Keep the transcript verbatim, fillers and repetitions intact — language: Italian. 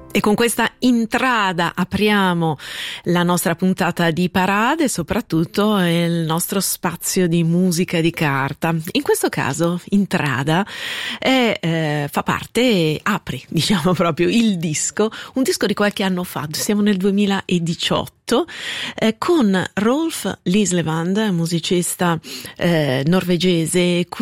E con questa intrada apriamo la nostra puntata di Parade, soprattutto il nostro spazio di musica di carta. In questo caso intrada è, eh, fa parte, apre diciamo proprio il disco, un disco di qualche anno fa, siamo nel duemiladiciotto, eh, con Rolf Lislevand, musicista eh, norvegese,